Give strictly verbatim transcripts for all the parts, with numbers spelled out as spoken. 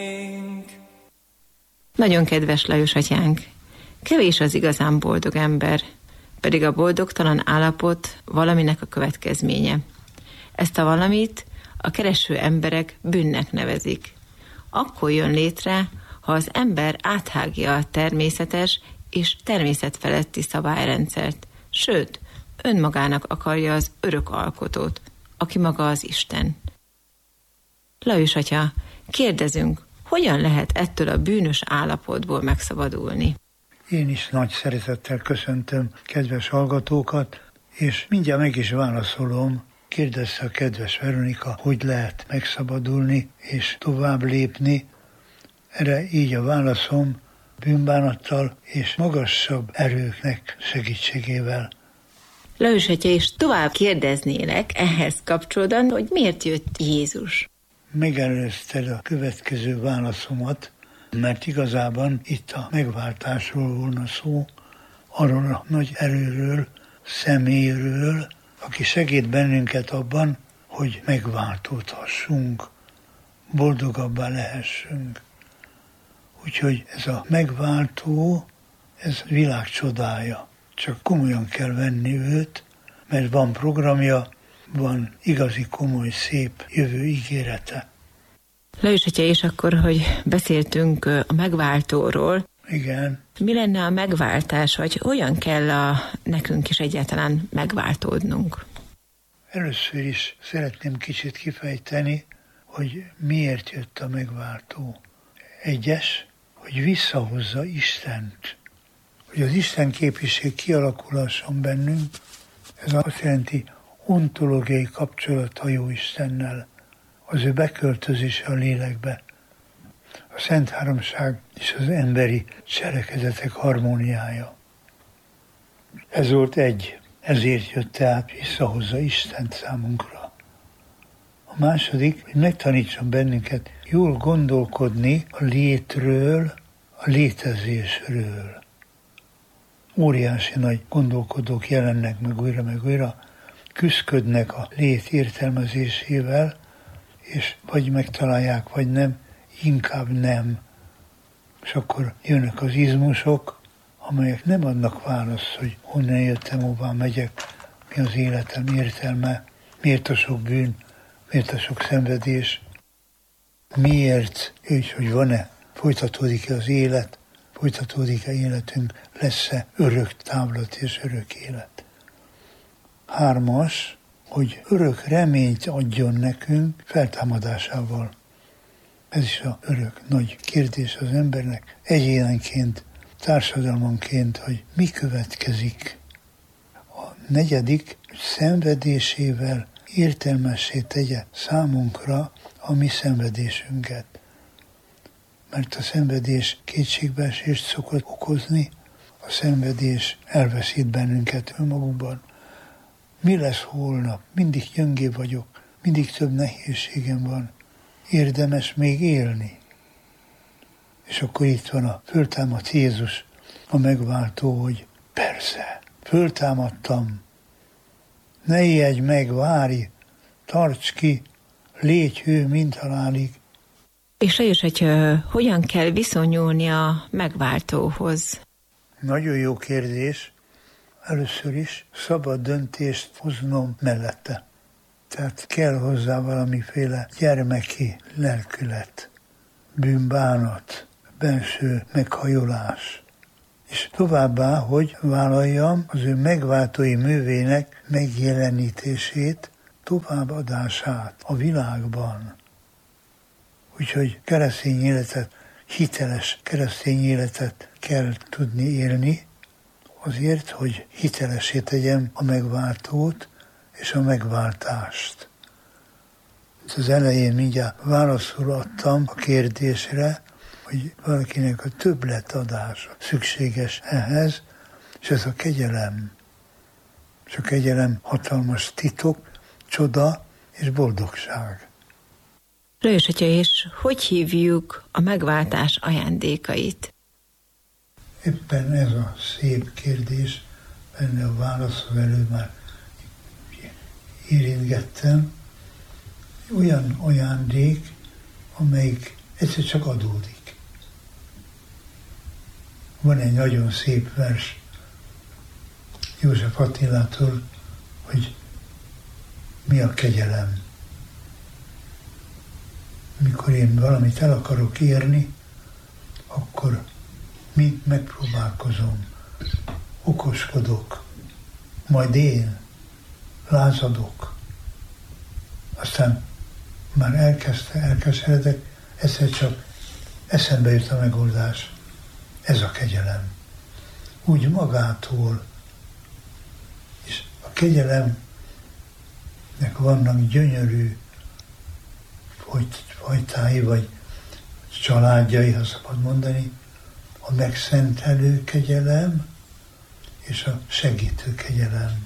Nagyon kedves Lajos atyánk, kevés az igazán boldog ember, pedig a boldogtalan állapot valaminek a következménye. Ezt a valamit a kereső emberek bűnnek nevezik. Akkor jön létre, ha az ember áthágja a természetes és természetfeletti szabályrendszert, sőt, önmagának akarja az örök alkotót, aki maga az Isten. Lajos atya, kérdezünk, hogyan lehet ettől a bűnös állapotból megszabadulni? Én is nagy szeretettel köszöntöm kedves hallgatókat, és mindjárt meg is válaszolom. Kérdezte a kedves Veronika, hogy lehet megszabadulni és tovább lépni. Erre így a válaszom, bűnbánattal és magasabb erőknek segítségével. Lajos atya, és tovább kérdeznélek ehhez kapcsolódóan, hogy miért jött Jézus? Megelőzted a következő válaszomat, mert igazában itt a megváltásról volna szó, arról a nagy erőről, személyről, aki segít bennünket abban, hogy megváltódhassunk, boldogabbá lehessünk. Úgyhogy ez a megváltó, ez világ csodája. Csak komolyan kell venni őt, mert van programja, van igazi komoly, szép jövő ígérete. Lajos atya, és akkor, hogy beszéltünk a megváltóról. Igen. Mi lenne a megváltás, vagy hogyan kell a, nekünk is egyáltalán megváltódnunk? Először is szeretném kicsit kifejteni, hogy miért jött a megváltó. Egyes, hogy visszahozza Istent. Hogy az Isten képiség kialakulhasson bennünk, ez azt jelenti ontológiai kapcsolat a jó Istennel, az ő beköltözése a lélekbe, a Szent Háromság és az emberi cselekedetek harmóniája. Ez volt egy, ezért jött tehát visszahozza Istent számunkra. A második, hogy megtanítson bennünket jól gondolkodni a létről, a létezésről. Óriási nagy gondolkodók jelennek meg újra, meg újra, küszködnek a lét értelmezésével, és vagy megtalálják, vagy nem, inkább nem. És akkor jönnek az izmusok, amelyek nem adnak választ, hogy honnan jöttem, hová megyek, mi az életem értelme, miért a sok bűn, miért a sok szenvedés, miért, és hogy van-e, folytatódik-e az élet, folytatódik-e életünk, lesz-e örök távlat és örök élet. Hármas, hogy örök reményt adjon nekünk feltámadásával. Ez is az örök nagy kérdés az embernek, egyénenként, társadalmanként, hogy mi következik. A negyedik, hogy szenvedésével értelmessé tegye számunkra a mi szenvedésünket. Mert a szenvedés kétségbeesést szokott okozni, a szenvedés elveszít bennünket önmagunkban. Mi lesz holnap? Mindig gyöngébb vagyok, mindig több nehézségem van. Érdemes még élni. És akkor itt van a föltámadt Jézus, a megváltó, hogy persze, föltámadtam. Ne ijedj meg, várj, tarts ki, légy hő mindhalálig. És Lajos, hogy hogyan kell viszonyulni a megváltóhoz? Nagyon jó kérdés. Először is szabad döntést hoznom mellette. Tehát kell hozzá valamiféle gyermeki lelkület, bűnbánat, benső meghajolás. És továbbá, hogy vállaljam az ő megváltói művének megjelenítését, továbbadását a világban. Úgyhogy keresztény életet, hiteles keresztény életet kell tudni élni, azért, hogy hitelessé tegyem a megváltót és a megváltást. Az elején mindjárt válaszul adtam a kérdésre, hogy valakinek a többletadása szükséges ehhez, és ez a kegyelem. És a kegyelem hatalmas titok, csoda és boldogság. Lajos atya, és hogy hívjuk a megváltás ajándékait? Éppen ez a szép kérdés, benne a válasz, az előbb már érintgettem. Olyan ajándék, amelyik egyszer csak adódik. Van egy nagyon szép vers József Attilától, hogy mi a kegyelem. Mikor én valamit el akarok érni, akkor mind megpróbálkozom, okoskodok, majd én lázadok. Aztán már elkezdte, elkezdhetek, egyszer csak eszembe jut a megoldás. Ez a kegyelem. Úgy magától. És a kegyelemnek vannak gyönyörű fajtái, vagy családjai, ha szabad mondani, a megszentelő kegyelem és a segítő kegyelem.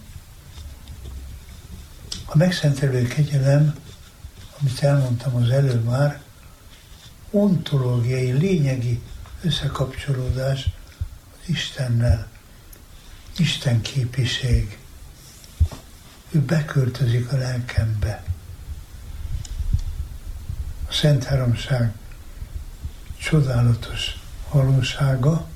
A megszentelő kegyelem, amit elmondtam az előbb már, ontológiai, lényegi összekapcsolódás az Istennel, Isten képiség. Ő beköltözik a lelkembe. A Szent Háromság csodálatos valósága,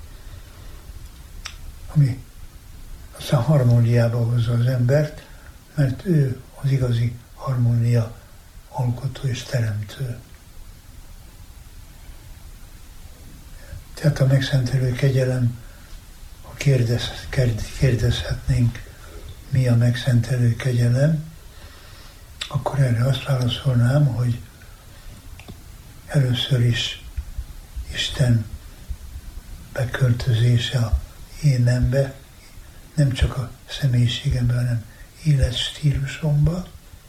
ami aztán harmóniába hozza az embert, mert ő az igazi harmónia alkotó és teremtő. Tehát a megszentelő kegyelem, ha kérdez, kérdezhetnénk, mi a megszentelő kegyelem, akkor erre azt válaszolnám, hogy először is Isten beköltözése a énembe, nem csak a személyiségembe, hanem életstílusomba.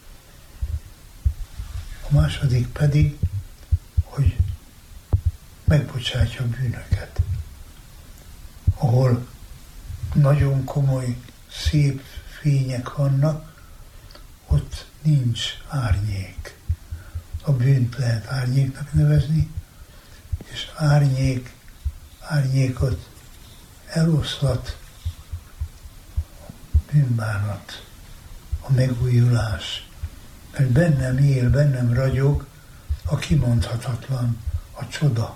A második pedig, hogy megbocsátja a bűnöket. Ahol nagyon komoly, szép fények vannak, ott nincs árnyék. A bűnt lehet árnyéknak nevezni, és árnyék, árnyékot eloszlat a bűnbánat, a megújulás. Mert bennem él, bennem ragyog a kimondhatatlan, a csoda.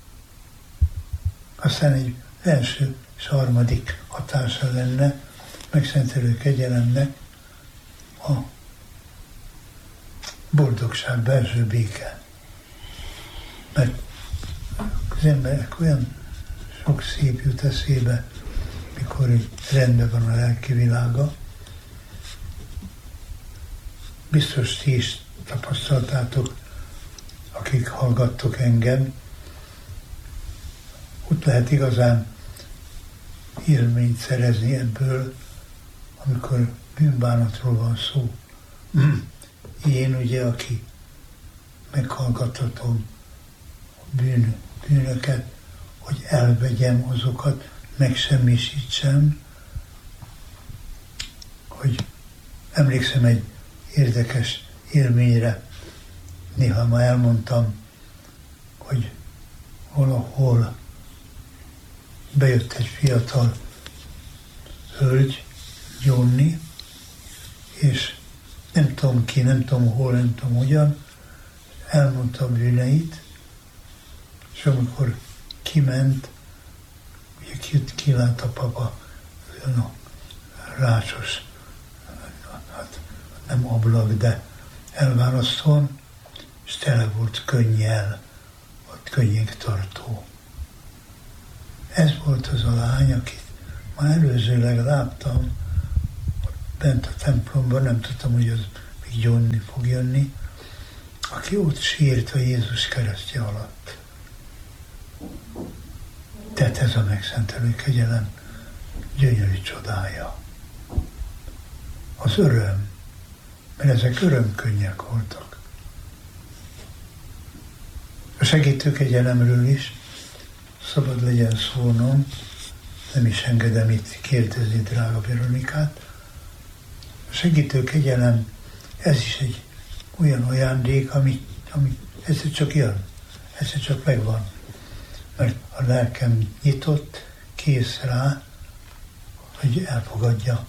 Aztán egy első és harmadik hatása lenne megszentelő kegyelemnek a boldogság, belső béke. Mert az emberek olyan sok szép jut eszébe, mikor így rendben van a lelki világa. Biztos ti is tapasztaltátok, akik hallgattok engem, ott lehet igazán élményt szerezni ebből, amikor bűnbánatról van szó. Én ugye, aki meghallgattatom a bűn, bűnöket, hogy elvegyem azokat, megsemmisítsem, hogy emlékszem egy érdekes élményre, néha már elmondtam, hogy valahol bejött egy fiatal hölgy, Johnny, és nem tudom ki, nem tudom hol, nem tudom hogyan, elmondta a bűneit, és amikor kiment, ugye kilát a papa, olyan a rácsos, hát nem ablak, de elválasztón, és tele volt könnyel, ott könnyéktartó. Ez volt az a lány, akit már előzőleg láttam, bent a templomban, nem tudtam, hogy az még Johnny fog jönni, aki ott sírt a Jézus keresztje alatt. Tehát ez a megszentelő kegyelem gyönyörű csodája. Az öröm, mert ezek örömkönnyek voltak. A segítő kegyelemről is szabad legyen szólnom, nem is engedem itt kérdezni drága Veronikát. A segítő kegyelem, ez is egy olyan ajándék, ami, ami egyszer csak jön, egyszer csak megvan. Mert a lelkem nyitott, kész rá, hogy elfogadja.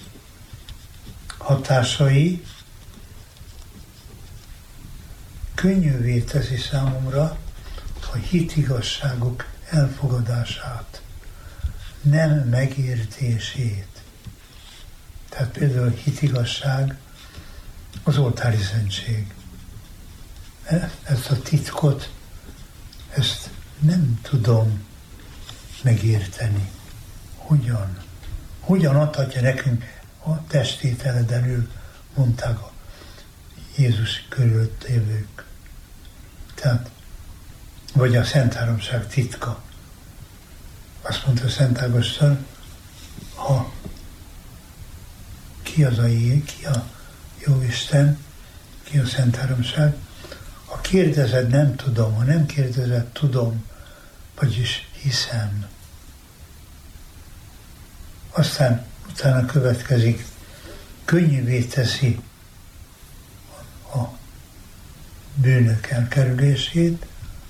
Hatásai könnyűvé teszi számomra a hitigasságok elfogadását, nem megértését. Tehát például a hitigasság az oltári szentség. Ezt a titkot, ezt nem tudom megérteni. Hogyan? Hogyan adhatja nekünk a testételed elől, mondták a Jézus körülött évők. Tehát, vagy a Szent Háromság titka. Azt mondta Szent Ágoston, ha ki az a jé, ki a Jóisten, ki a Szent Háromság, ha kérdezed, nem tudom, ha nem kérdezed, tudom, vagyis hiszem. Aztán utána következik, könnyűvé teszi a bűnök elkerülését,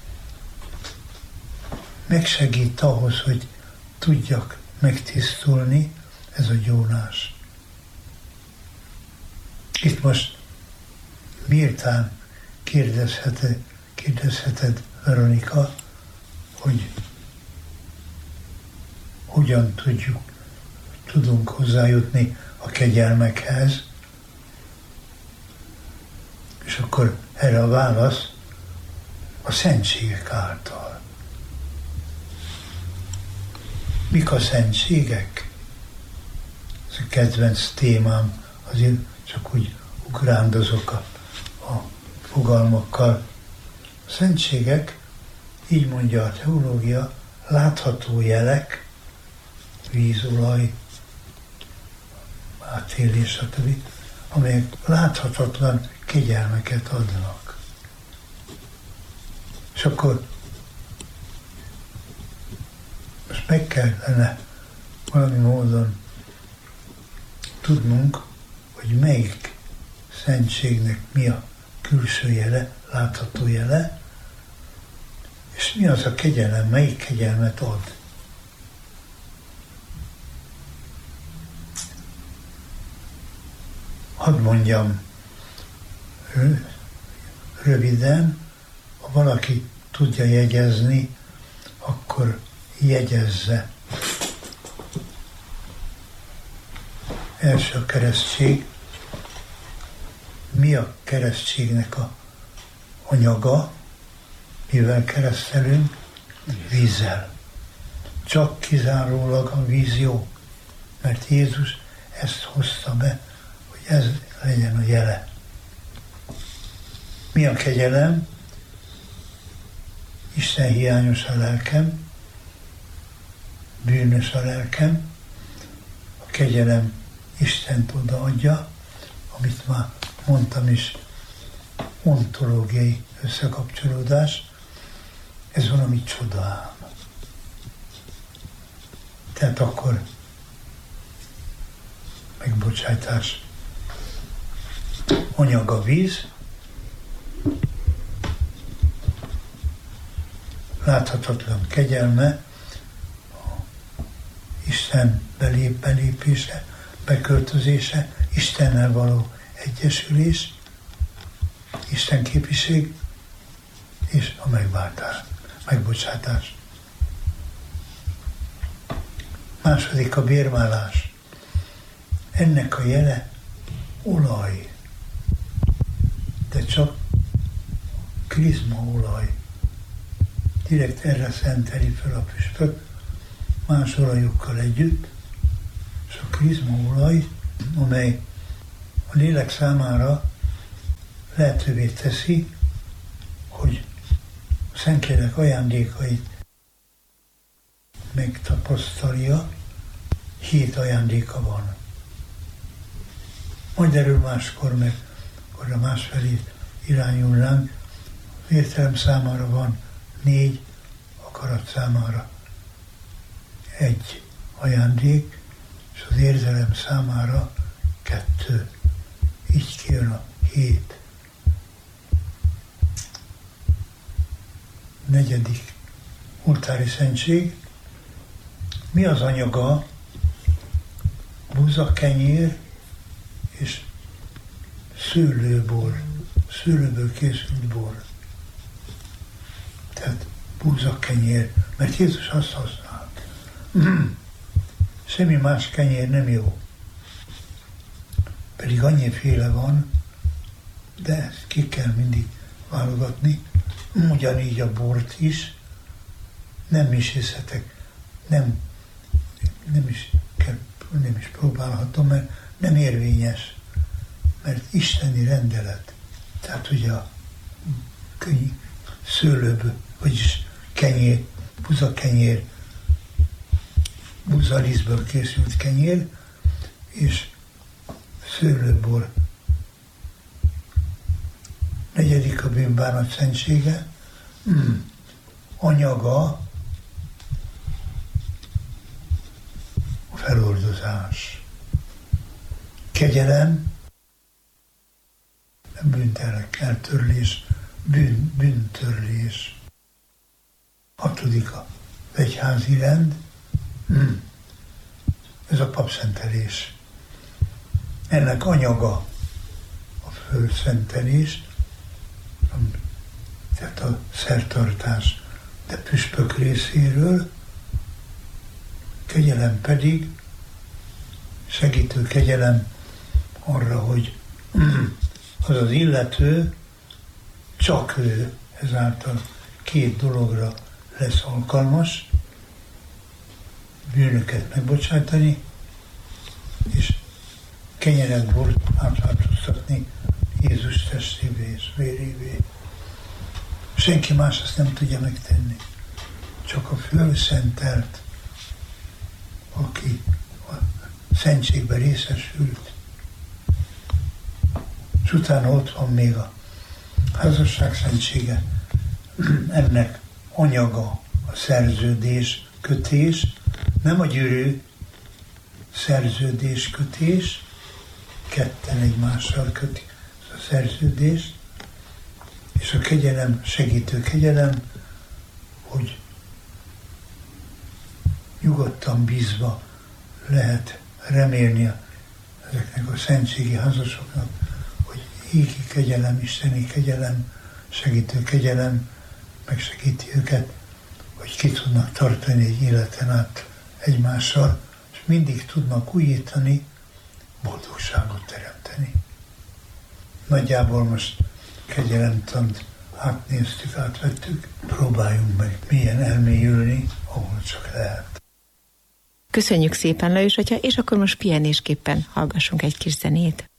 megsegít ahhoz, hogy tudjak megtisztulni, ez a gyónás. Itt most méltán kérdezheted, kérdezheted Veronika, hogy hogyan tudjuk, tudunk hozzájutni a kegyelmekhez, és akkor erre a válasz a szentségek által. Mik a szentségek? Ez a kedvenc témám, azért csak úgy ugrándozok a, a fogalmakkal. A szentségek, így mondja a teológia, látható jelek, vízolaj, átélés, stb., amelyek láthatatlan kegyelmeket adnak. És akkor most meg kellene valami módon tudnunk, hogy melyik szentségnek mi a külső jele, látható jele, és mi az a kegyelem, melyik kegyelmet ad. Hadd mondjam röviden, ha valaki tudja jegyezni, akkor jegyezze. Első a keresztség. Mi a keresztségnek a anyaga? Mivel keresztelünk? Vízzel. Csak kizárólag a víz jó. Mert Jézus ezt hozta be, hogy ez legyen a jele. Mi a kegyelem? Isten hiányos a lelkem, bűnös a lelkem, a kegyelem Istent odaadja, amit már mondtam is, ontológiai összekapcsolódás, ez valami csodám. Tehát akkor megbocsátás. Anyag a víz, láthatatlan kegyelme, Isten belép, belépése, beköltözése, Istennel való egyesülés, Isten képiség és a megváltás, megbocsátás. Második a bérválás. Ennek a jele olaj, de csak krizmaolaj. Direkt erre szenteli fel a püspök, más olajokkal együtt, és a krizmaolaj, amely a lélek számára lehetővé teszi, hogy a Szentlélek ajándékait megtapasztalja, hét ajándéka van. Majd erről máskor, meg akkor a másfelé irányulnánk, az értelem számára van négy, akarat számára egy ajándék, és az érzelem számára kettő. Így kijön a hét. Negyedik oltári szentség. Mi az anyaga? Búza, kenyér és szőlőbor. Szőlőből készült bor. Tehát búzakenyér, mert Jézus azt használt. Semmi más kenyér nem jó. Pedig annyiféle van, de ezt ki kell mindig válogatni. Ugyanígy a bort is. Nem is hiszhetek, nem, nem, is kell, nem is próbálhatom, mert nem érvényes. Mert isteni rendelet. Tehát ugye a könyv, szőlőből, vagyis kenyér, buzakenyér, buzalisztből készült kenyér, és szőlőbor. Negyedik a bűnbánat szentsége, mm. anyaga a feloldozás. Kegyelem, bűntelek, eltörlés, bűn, bűntörlés. Hatodik a egyházi rend, mm. ez a papszentelés. Ennek anyaga a fölszentelés, tehát a szertartás, de püspök részéről, kegyelem pedig, segítő kegyelem arra, hogy az az illető, csak ő ezáltal két dologra lesz alkalmas, bűnöket megbocsátani, és kenyeret, bort átváltoztatni Jézus testévé és vérévé. Senki más ezt nem tudja megtenni. Csak a fölszentelt, aki a szentségben részesült. És utána ott van még a házasság szentsége. Ennek anyaga a szerződés, kötés, nem a gyűrű, szerződés, kötés, ketten egymással kötik a szerződést, és a kegyelem, segítő kegyelem, hogy nyugodtan bízva lehet remélni ezeknek a szentségi házasoknak, hogy égi kegyelem, isteni kegyelem, segítő kegyelem megsegíti őket, hogy ki tudnak tartani egy életen át egymással, és mindig tudnak újítani, boldogságot teremteni. Nagyjából most kegyelemtant átnéztük, átvettük, próbáljunk meg milyen elmélyülni, ahol csak lehet. Köszönjük szépen, Lajos atya, és akkor most pihenésképpen hallgassunk egy kis zenét.